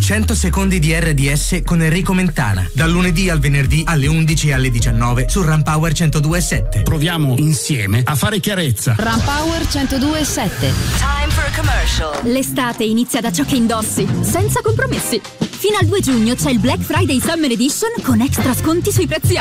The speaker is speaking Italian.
100 secondi di RDS con Enrico Mentana. Dal lunedì al venerdì alle 11 e alle 19 su Rampower 102.7. Proviamo insieme a fare chiarezza. Rampower 102.7. Time for a commercial. L'estate inizia da ciò che indossi, senza compromessi. Fino al 2 giugno c'è il Black Friday Summer Edition con extra sconti sui prezzi